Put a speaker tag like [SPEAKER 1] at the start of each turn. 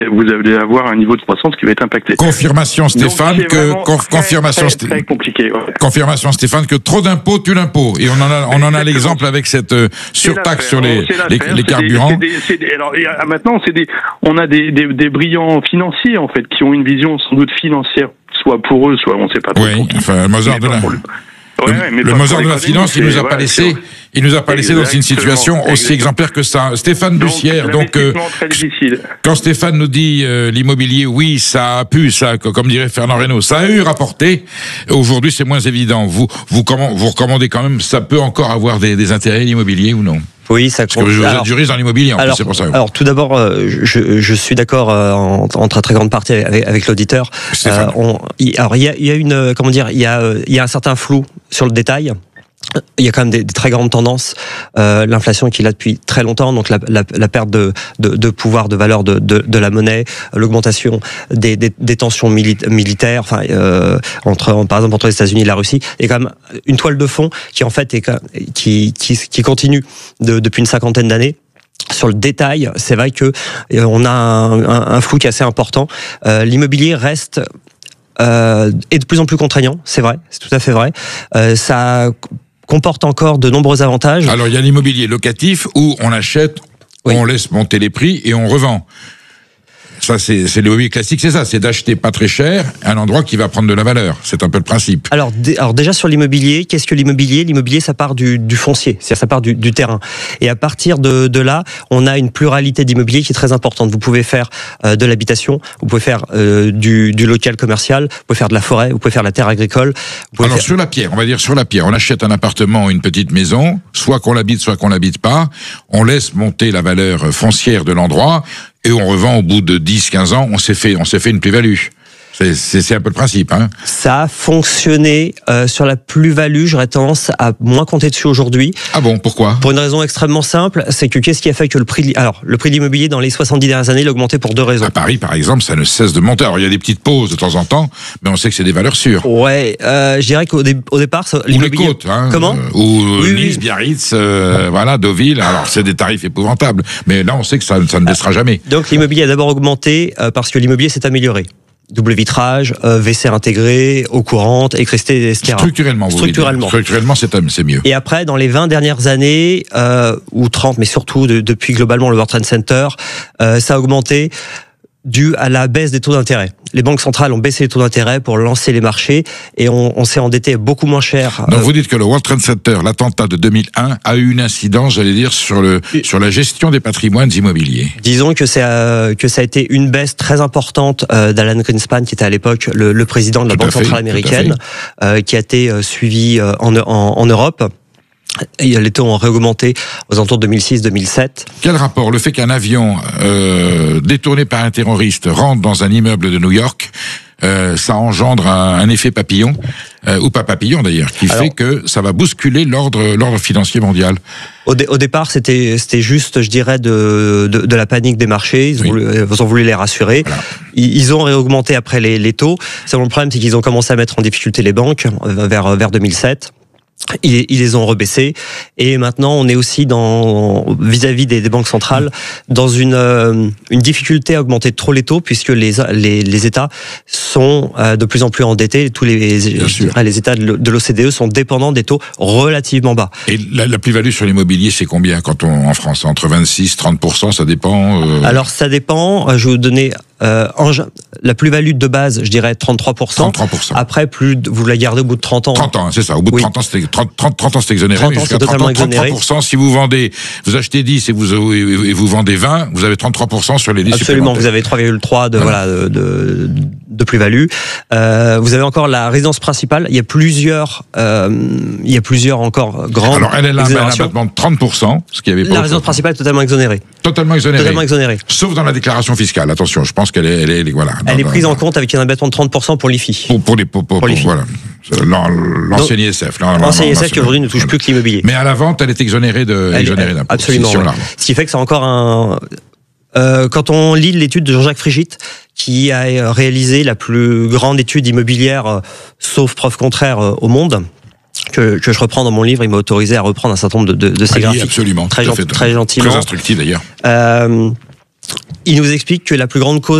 [SPEAKER 1] vous allez avoir un niveau de croissance qui va être impacté.
[SPEAKER 2] Confirmation, Stéphane,
[SPEAKER 1] très compliqué. Ouais.
[SPEAKER 2] Confirmation, Stéphane, que trop d'impôts tue l'impôt. Et on en a l'exemple avec cette surtaxe sur les carburants.
[SPEAKER 1] Maintenant, on a des brillants financiers, en fait, qui ont une vision sans doute financière, soit pour eux, soit on ne sait pas trop.
[SPEAKER 2] Oui, enfin, Mozart de le Mozart de la finance, il nous a pas laissé dans une situation aussi exemplaire que ça. Stéphane Bussière,
[SPEAKER 1] très difficile.
[SPEAKER 2] Quand Stéphane nous dit l'immobilier, oui, ça a pu, ça, comme dirait Fernand Reynaud, ça a eu rapporté. Aujourd'hui, c'est moins évident. Vous recommandez quand même, ça peut encore avoir des intérêts l'immobilier ou non?
[SPEAKER 3] Oui, ça compte.
[SPEAKER 2] Parce que vous êtes juriste dans l'immobilier, en plus, c'est pour ça.
[SPEAKER 3] Alors, tout d'abord, je suis d'accord en très grande partie avec l'auditeur. Il y a une, comment dire, il y a un certain flou sur le détail. Il y a quand même des très grandes tendances. L'inflation qui est là depuis très longtemps, donc la perte de pouvoir, de valeur de la monnaie, l'augmentation des tensions militaires, par exemple entre les États-Unis et la Russie, est quand même une toile de fond qui en fait qui continue depuis une cinquantaine d'années. Sur le détail, c'est vrai que on a un flou qui est assez important. L'immobilier reste est de plus en plus contraignant, c'est vrai, c'est tout à fait vrai. Ça comporte encore de nombreux avantages.
[SPEAKER 2] Alors il y a l'immobilier locatif où on achète, on laisse monter les prix et on revend. Ça, c'est l'immobilier classique, c'est ça, c'est d'acheter pas très cher un endroit qui va prendre de la valeur. C'est un peu le principe.
[SPEAKER 3] Alors déjà sur l'immobilier, qu'est-ce que l'immobilier ? L'immobilier, ça part du foncier, c'est-à-dire ça part du terrain. Et à partir de là, on a une pluralité d'immobilier qui est très importante. Vous pouvez faire de l'habitation, vous pouvez faire du local commercial, vous pouvez faire de la forêt, vous pouvez faire de la terre agricole.
[SPEAKER 2] Sur la pierre, on va dire sur la pierre. On achète un appartement ou une petite maison, soit qu'on l'habite, soit qu'on l'habite pas. On laisse monter la valeur foncière de l'endroit. Et on revend au bout de 10-15 ans, on s'est fait une plus-value. C'est un peu le principe, hein.
[SPEAKER 3] Ça a fonctionné sur la plus-value. J'aurais tendance à moins compter dessus aujourd'hui.
[SPEAKER 2] Ah bon, pourquoi ?
[SPEAKER 3] Pour une raison extrêmement simple, c'est que qu'est-ce qui a fait que le prix de l'immobilier dans les 70 dernières années, il a augmenté pour deux raisons.
[SPEAKER 2] À Paris, par exemple, ça ne cesse de monter. Alors il y a des petites pauses de temps en temps, mais on sait que c'est des valeurs sûres.
[SPEAKER 3] Ouais, je dirais qu'au départ,
[SPEAKER 2] l'immobilier. Ou les côtes, hein.
[SPEAKER 3] Comment ?
[SPEAKER 2] Nice, Biarritz, Deauville. Alors c'est des tarifs épouvantables, mais là on sait que ça ne baissera jamais.
[SPEAKER 3] Donc l'immobilier a d'abord augmenté parce que l'immobilier s'est amélioré. Double vitrage, WC intégré, eau courante, électricité, etc.
[SPEAKER 2] Structurellement, c'est mieux.
[SPEAKER 3] Et après, dans les 20 dernières années, ou 30, mais surtout depuis globalement le World Trade Center, ça a augmenté dû à la baisse des taux d'intérêt. Les banques centrales ont baissé les taux d'intérêt pour lancer les marchés et on s'est endetté beaucoup moins cher.
[SPEAKER 2] Donc vous dites que le World Trade Center, l'attentat de 2001, a eu une incidence, j'allais dire, sur la gestion des patrimoines immobiliers.
[SPEAKER 3] Disons que ça a été une baisse très importante d'Alan Greenspan, qui était à l'époque le président de la Banque centrale américaine, qui a été suivi en Europe. Et les taux ont réaugmenté aux alentours de 2006-2007.
[SPEAKER 2] Quel rapport ? Le fait qu'un avion détourné par un terroriste rentre dans un immeuble de New York, ça engendre un effet papillon, ou pas papillon d'ailleurs, qui fait que ça va bousculer l'ordre financier mondial.
[SPEAKER 3] Au départ, c'était juste, je dirais, de la panique des marchés. Ils ont voulu les rassurer. Voilà. Ils ont réaugmenté après les taux. Le problème, c'est qu'ils ont commencé à mettre en difficulté les banques vers 2007. Ils les ont rebaissés et maintenant on est aussi vis-à-vis des banques centrales dans une difficulté à augmenter trop les taux puisque les États sont de plus en plus endettés. Tous les États de l'OCDE sont dépendants des taux relativement bas.
[SPEAKER 2] Et la plus-value sur l'immobilier, c'est combien en France ? Entre 26-30%, ça dépend
[SPEAKER 3] Alors ça dépend. Je vais vous donner la plus-value de base, je dirais 33%.
[SPEAKER 2] 33%.
[SPEAKER 3] Après, plus vous la gardez au bout de 30 ans.
[SPEAKER 2] 30 ans, c'est ça. Au bout de 30 ans, c'est 30 ans, c'est exonéré.
[SPEAKER 3] 30 ans, c'est totalement exonéré.
[SPEAKER 2] 33%, si vous achetez 10 et vous vendez 20, vous avez 33% sur les 10
[SPEAKER 3] Absolument, vous avez 3,3 de plus-value. Vous avez encore la résidence principale. Il y a plusieurs encore grandes.
[SPEAKER 2] Alors, elle a un abattement de 30%, ce qui avait pas.
[SPEAKER 3] La résidence principale est totalement exonérée.
[SPEAKER 2] Totalement exonérée. Sauf dans la déclaration fiscale. Attention, je pense qu'elle est voilà.
[SPEAKER 3] Elle est prise en compte avec un abattement de 30% pour l'IFI.
[SPEAKER 2] Pour les voilà. L'ancien ISF.
[SPEAKER 3] L'ancien ISF qui aujourd'hui ne touche plus que l'immobilier.
[SPEAKER 2] Mais à la vente, elle est exonérée d'impôt.
[SPEAKER 3] Absolument. Ce qui fait que c'est encore quand on lit l'étude de Jean-Jacques Frigit, qui a réalisé la plus grande étude immobilière, sauf preuve contraire, au monde, que je reprends dans mon livre, il m'a autorisé à reprendre un certain nombre de ces graphiques.
[SPEAKER 2] Absolument.
[SPEAKER 3] Très gentiment.
[SPEAKER 2] Très instructif d'ailleurs.
[SPEAKER 3] il nous explique que la plus grande cause